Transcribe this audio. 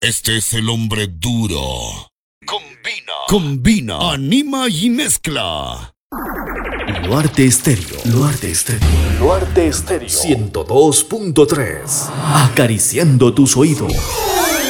Este es el hombre duro. Combina, anima y mezcla. Luarte Estéreo. Luarte Estéreo. Luarte Estéreo. 102.3. Acariciando tus oídos.